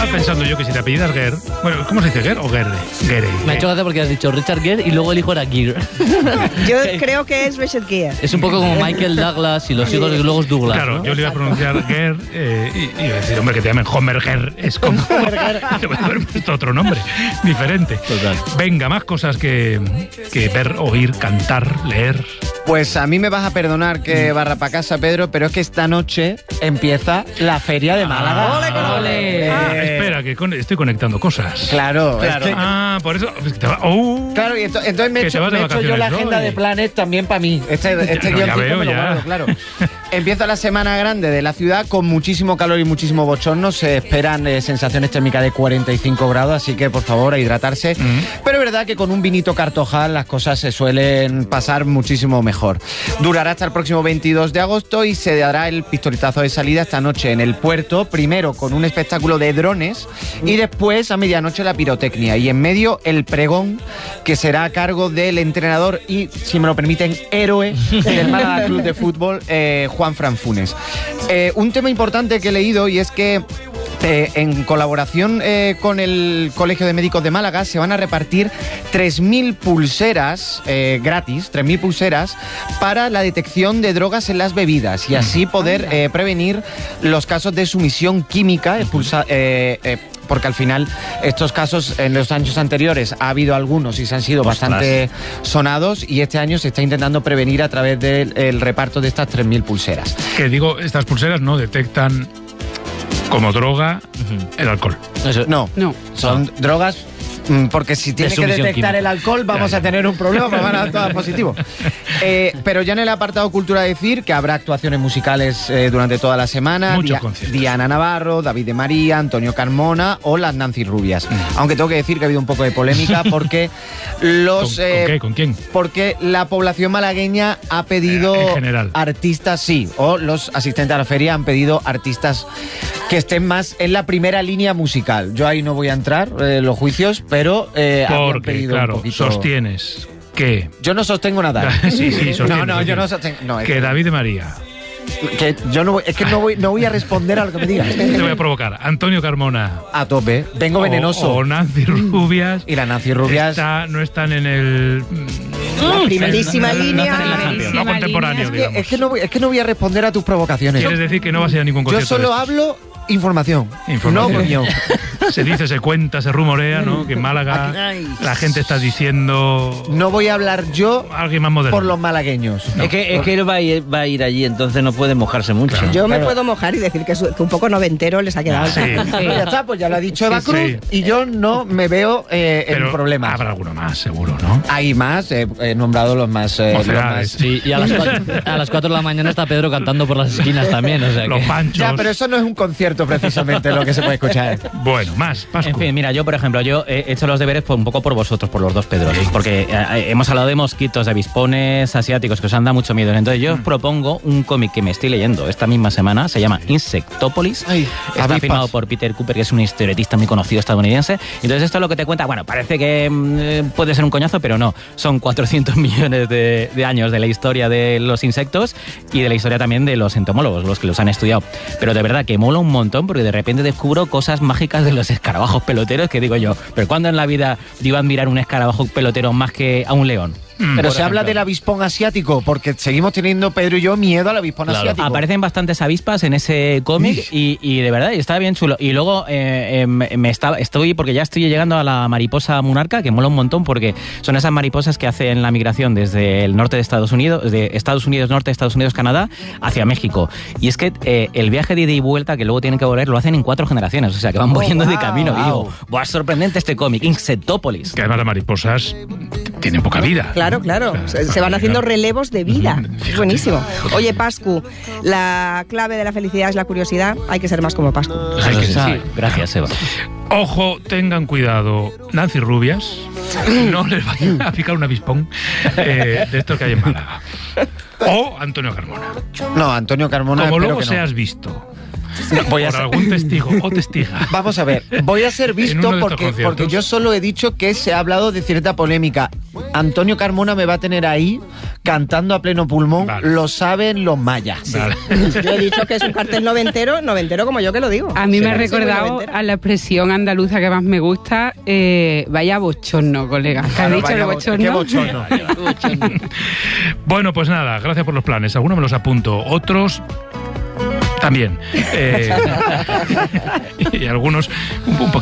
Estaba pensando yo que si te apellidas Gere... Bueno, ¿cómo se dice, Gere o Gere? Gere. Me ha hecho gracia porque has dicho Richard Gere y luego el hijo era Gere. Yo creo que es Richard Gere. Es un poco como Michael Douglas y los hijos de luego es Douglas, Claro, ¿no? yo le iba a pronunciar Gere y iba a decir, hombre, que te llamen Homer Gere. Es como... Te voy a haber puesto otro nombre diferente. Total. Venga, más cosas que ver, oír, cantar, leer... Pues a mí me vas a perdonar que barra para casa, Pedro, pero es que esta noche empieza la Feria de Málaga. ¡Ole! Espera, que estoy conectando cosas. Claro, es que... Por eso... Claro, y entonces me he Que te hecho vas de yo vacaciones, la ¿no? agenda de Planet también para mí. Este No, ya guioncito veo, me lo ya. guardo, claro. Empieza la semana grande de la ciudad con muchísimo calor y muchísimo bochorno. Se esperan sensaciones térmicas de 45 grados, así que por favor a hidratarse. Pero es verdad que con un vinito Cartojal las cosas se suelen pasar muchísimo mejor. Durará hasta el próximo 22 de agosto y se dará el pistoletazo de salida esta noche en el puerto, primero con un espectáculo de drones y después a medianoche la pirotecnia y en medio el pregón, que será a cargo del entrenador y, si me lo permiten, héroe del Málaga Club de Fútbol, Juanfran Funes. Un tema importante que he leído y es que en colaboración con el Colegio de Médicos de Málaga se van a repartir 3.000 pulseras gratis, 3.000 pulseras para la detección de drogas en las bebidas y así poder prevenir los casos de sumisión química porque al final estos casos en los años anteriores ha habido algunos y se han sido bastante sonados y este año se está intentando prevenir a través del reparto de estas 3.000 pulseras. Que digo, estas pulseras no detectan como droga el alcohol. Eso. No, son drogas... Porque si tiene que sumisión detectar química. el alcohol vamos a tener un problema, porque van a dar todas positivo. Pero ya en el apartado cultura decir que habrá actuaciones musicales durante toda la semana. Muchos conciertos. Diana Navarro, David de María, Antonio Carmona o las Nancy Rubias. Aunque tengo que decir que ha habido un poco de polémica porque los... ¿Con qué? ¿Con quién? Porque la población malagueña ha pedido En general. artistas, sí, o los asistentes a la feria han pedido artistas que estén más en la primera línea musical. Yo ahí no voy a entrar en los juicios, pero habían Porque, pedido un claro, poquito... sostienes que... Yo no sostengo nada. Sí, sostienes. No, yo no sostengo... No, es Que David de María... que yo no, es que no voy a responder a lo que me digas. Te voy a provocar. Antonio Carmona. A tope. Vengo venenoso. O Nancy Rubias. Y la Nancy Rubias... No están en el... La primerísima línea. No contemporáneo, digamos. Es que no voy a responder a tus provocaciones. Quieres decir que no vas a ir a ningún Yo concierto. solo de estos? hablo información. No opinión. Se dice, se cuenta, se rumorea, ¿no? Que en Málaga la gente está diciendo... No voy a hablar yo Alguien más moderno. por los malagueños. Es que él va a ir allí, entonces no puede mojarse mucho. Claro. Yo me puedo mojar y decir que un poco noventero les ha quedado. Sí. Ya está, pues ya lo ha dicho Eva Sí, Cruz sí. y yo no me veo en Pero problemas. habrá alguno más, seguro, ¿no? Hay más, he nombrado los más... Mocedades. Sí, y a las 4 de la mañana está Pedro cantando por las esquinas también, o sea Los que... panchos. Ya, pero eso no es un concierto precisamente lo que se puede escuchar. Bueno, más, Pascu. En fin, mira, yo por ejemplo, yo he hecho los deberes un poco por vosotros, por los dos Pedros, porque hemos hablado de mosquitos, de avispones asiáticos que os han dado mucho miedo. Entonces yo os propongo un cómic que me estoy leyendo esta misma semana, se llama Insectópolis. Ay, Está avispas. firmado por Peter Cooper, que es un historietista muy conocido estadounidense. Entonces esto es lo que te cuenta, bueno, parece que puede ser un coñazo, pero no. Son 400 millones de años de la historia de los insectos y de la historia también de los entomólogos, los que los han estudiado. Pero de verdad que mola un montón porque de repente descubro cosas mágicas de los escarabajos peloteros que digo yo, pero ¿cuándo en la vida yo iba a admirar un escarabajo pelotero más que a un león? Pero se habla del avispón asiático, porque seguimos teniendo, Pedro y yo, miedo al avispón asiático. Aparecen bastantes avispas en ese cómic y de verdad está bien chulo. Y luego porque ya estoy llegando a la mariposa monarca, que mola un montón porque son esas mariposas que hacen la migración desde el norte de Estados Unidos, norte de Estados Unidos, Canadá, hacia México. Y es que el viaje de ida y vuelta, que luego tienen que volver, lo hacen en 4 generaciones, o sea que van volviendo de camino. Y digo, ¡buah, sorprendente este cómic! Insectópolis. Que además las mariposas tienen poca vida. Claro. Se van haciendo relevos de vida. Es buenísimo. Oye, Pascu, la clave de la felicidad es la curiosidad. Hay que ser más como Pascu. Hay que Sí. ser. Gracias, Eva. Ojo, tengan cuidado. Nancy Rubias, no les vaya a picar un avispón de estos que hay en Málaga. O Antonio Carmona. No, Antonio Carmona, Como espero luego que no. seas visto voy a por ser- algún testigo o testiga. Vamos a ver, voy a ser En visto uno de estos porque conciertos. yo solo he dicho que se ha hablado de cierta polémica. Antonio Carmona me va a tener ahí cantando a pleno pulmón, Vale. lo saben los mayas. Vale. Yo he dicho que es un cartel noventero como yo que lo digo. A mí me ha Sí, muy recordado noventero. a la expresión andaluza que más me gusta, vaya bochorno, colega. ¿Qué has Claro, dicho el vaya bochorno? qué bochorno. Bueno, pues nada, gracias por los planes. Algunos me los apunto, otros también. Y algunos un poquito